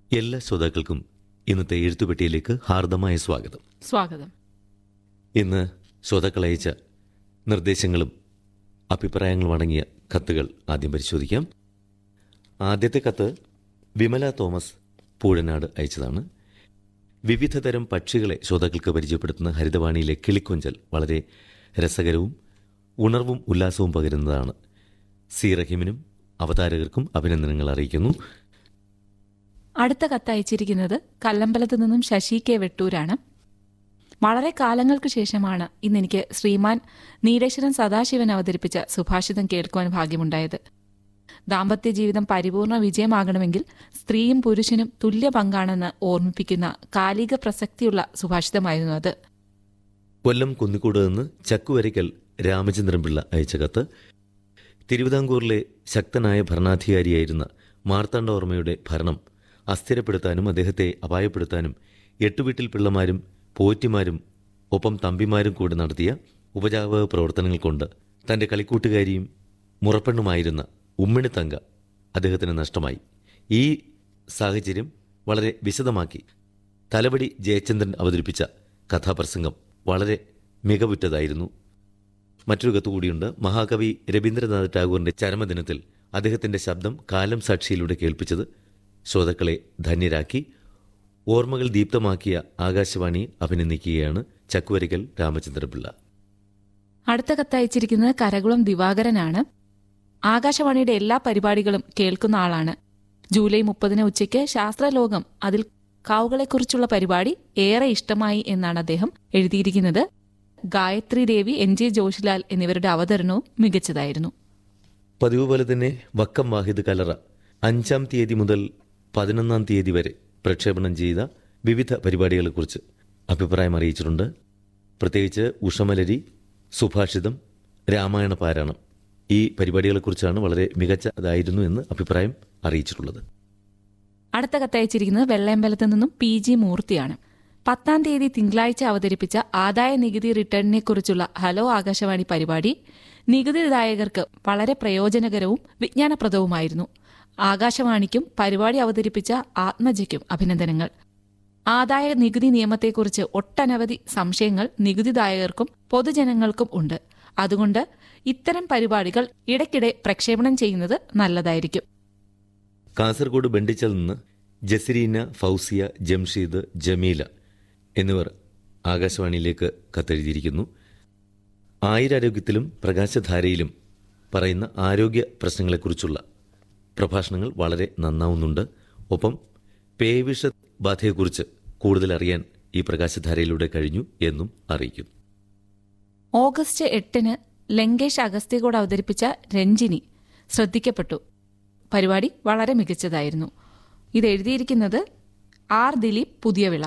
എല്ലാ ശ്രോതാക്കൾക്കും ഇന്നത്തെ എഴുത്തുപെട്ടിയിലേക്ക് ഹാർദമായ സ്വാഗതം. ഇന്ന് ശ്രോതാക്കൾ അയച്ച നിർദ്ദേശങ്ങളും അഭിപ്രായങ്ങളും അടങ്ങിയ കത്തുകൾ ആദ്യം പരിശോധിക്കാം. ആദ്യത്തെ കത്ത് വിമല തോമസ് പൂഴനാട് അയച്ചതാണ്. വിവിധ തരം പക്ഷികളെ ശ്രോതാക്കൾക്ക് പരിചയപ്പെടുത്തുന്ന ഹരിതവാണിയിലെ കിളിക്കൊഞ്ചൽ വളരെ രസകരവും ഉണർവും ഉല്ലാസവും പകരുന്നതാണ്. സി റഹീമിനും അവതാരകർക്കും അഭിനന്ദനങ്ങൾ അറിയിക്കുന്നു. അടുത്ത കത്തയച്ചിരിക്കുന്നത് കല്ലമ്പലത്ത് നിന്നും ശശി കെ വെട്ടൂരാണ്. വളരെ കാലങ്ങൾക്ക് ശേഷമാണ് ഇന്നെനിക്ക് ശ്രീമാൻ നീലേശ്വരൻ സദാശിവൻ അവതരിപ്പിച്ച സുഭാഷിതം കേൾക്കുവാൻ ഭാഗ്യമുണ്ടായത്. ദാമ്പത്യ ജീവിതം പരിപൂർണ വിജയമാകണമെങ്കിൽ സ്ത്രീയും പുരുഷനും തുല്യ പങ്കാണെന്ന് ഓർമ്മിപ്പിക്കുന്ന കാലിക പ്രസക്തിയുള്ള സുഭാഷിതമായിരുന്നു അത്. കൊല്ലം കുന്നിക്കോട് നിന്ന് ചക്കുവരയ്ക്കൽ രാമചന്ദ്രൻപിള്ള അയച്ച കത്ത് തിരുവിതാംകൂറിലെ ശക്തനായ ഭരണാധികാരിയായിരുന്ന മാർത്താണ്ഡവർമ്മയുടെ ഭരണം അസ്ഥിരപ്പെടുത്താനും അദ്ദേഹത്തെ അപായപ്പെടുത്താനും 8 വീട്ടിൽ പിള്ളമാരും പോറ്റിമാരും ഒപ്പം തമ്പിമാരും കൂടി നടത്തിയ ഉപജാപക പ്രവർത്തനങ്ങൾ കൊണ്ട് തന്റെ കളിക്കൂട്ടുകാരിയും മുറപ്പെണ്ണുമായിരുന്ന ഉമ്മിണിത്തങ്ക അദ്ദേഹത്തിന് നഷ്ടമായി. ഈ സാഹചര്യം വളരെ വിശദമാക്കി തലവടി ജയചന്ദ്രൻ അവതരിപ്പിച്ച കഥാപ്രസംഗം വളരെ മികവുറ്റതായിരുന്നു. മറ്റൊരു കത്തുകൂടിയുണ്ട്. മഹാകവി രവീന്ദ്രനാഥ് ടാഗോറിന്റെ ചരമദിനത്തിൽ അദ്ദേഹത്തിന്റെ ശബ്ദം കാലം സാക്ഷിയിലൂടെ കേൾപ്പിച്ചത് ശ്രോതാക്കളെ ധന്യരാക്കി. ഓർമ്മകൾ ദീപ്തമാക്കിയ ആകാശവാണി അഭിനന്ദിക്കുകയാണ് ചക്കുവരയ്ക്കൽ രാമചന്ദ്രപിള്ള. അടുത്ത കത്തയച്ചിരിക്കുന്നത് കരകുളം ദിവാകരനാണ്. ആകാശവാണിയുടെ എല്ലാ പരിപാടികളും കേൾക്കുന്ന ആളാണ്. ജൂലൈ 30 ഉച്ചയ്ക്ക് ശാസ്ത്രലോകം അതിൽ കാവുകളെക്കുറിച്ചുള്ള പരിപാടി ഏറെ ഇഷ്ടമായി എന്നാണ് അദ്ദേഹം എഴുതിയിരിക്കുന്നത്. ഗായത്രി ദേവി, NG ജോഷിലാൽ എന്നിവരുടെ അവതരണവും മികച്ചതായിരുന്നു. പതിവ് പോലെ തന്നെ വക്കം വാഹിദ് കലറ 5-ാം തീയതി മുതൽ 11-ാം തീയതി വരെ പ്രക്ഷേപണം ചെയ്ത വിവിധ പരിപാടികളെക്കുറിച്ച് അഭിപ്രായം അറിയിച്ചിട്ടുണ്ട്. പ്രത്യേകിച്ച് ഉഷമലരി, സുഭാഷിതം, രാമായണ പാരായണം ഈ പരിപാടികളെക്കുറിച്ചാണ് വളരെ മികച്ചതായിരുന്നു എന്ന് അഭിപ്രായം അറിയിച്ചിട്ടുള്ളത്. അടുത്ത കത്തയച്ചിരിക്കുന്നത് വെള്ളയമ്പലത്ത് നിന്നും PG മൂർത്തിയാണ്. 10-ാം തീയതി തിങ്കളാഴ്ച അവതരിപ്പിച്ച ആദായ നികുതി റിട്ടേണിനെക്കുറിച്ചുള്ള ഹലോ ആകാശവാണി പരിപാടി നികുതിദായകർക്ക് വളരെ പ്രയോജനകരവും വിജ്ഞാനപ്രദവുമായിരുന്നു. ആകാശവാണിക്കും പരിപാടി അവതരിപ്പിച്ച ആത്മജയ്ക്കും അഭിനന്ദനങ്ങൾ. ആദായ നികുതി നിയമത്തെക്കുറിച്ച് ഒട്ടനവധി സംശയങ്ങൾ നികുതിദായകർക്കും പൊതുജനങ്ങൾക്കും ഉണ്ട്. അതുകൊണ്ട് ഇത്തരം പരിപാടികൾ ഇടയ്ക്കിടെ പ്രക്ഷേപണം ചെയ്യുന്നത് നല്ലതായിരിക്കും. കാസർഗോഡ് ബണ്ടിച്ചൽ നിന്ന് ജസരീന, ഫൗസിയ, ജംഷീദ്, ജമീല എന്നിവർ ആകാശവാണിയിലേക്ക് കത്തെഴുതിയിരിക്കുന്നു. ആയുരാരോഗ്യത്തിലും പ്രകാശധാരയിലും പറയുന്ന ആരോഗ്യ പ്രശ്നങ്ങളെക്കുറിച്ചുള്ള പ്രഭാഷണങ്ങൾ വളരെ നന്നാവുന്നുണ്ട്. ഒപ്പം പേവിഷ ബാധയെക്കുറിച്ച് കൂടുതൽ അറിയാൻ ഈ പ്രകാശധാരയിലൂടെ കഴിഞ്ഞു എന്നും അറിയിക്കും. ഓഗസ്റ്റ് 8 ലങ്കേഷ് അഗസ്ത്യകോട് അവതരിപ്പിച്ച രഞ്ജിനി ശ്രദ്ധിക്കപ്പെട്ടു. പരിപാടി വളരെ മികച്ചതായിരുന്നു. ഇത് എഴുതിയിരിക്കുന്നത് R ദിലീപ്, പുതിയവിള.